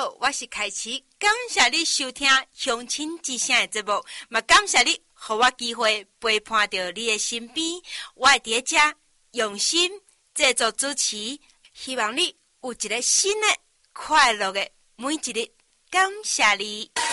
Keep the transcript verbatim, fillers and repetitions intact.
好，我是凯琪，感谢你收听乡亲之声的节目，嘛感谢你，给我机会陪伴到你的身边。我会伫遮用心制作主持，希望你有一个新的快乐的每一日。感谢你。